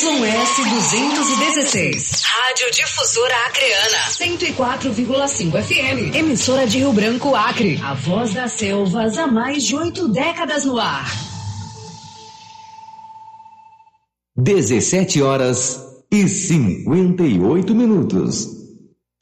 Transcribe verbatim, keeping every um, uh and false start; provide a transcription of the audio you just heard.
S duzentos e dezesseis. Rádio Difusora Acreana. cento e quatro vírgula cinco F M. Emissora de Rio Branco, Acre. A voz das selvas há mais de oito décadas no ar. dezessete horas e cinquenta e oito minutos.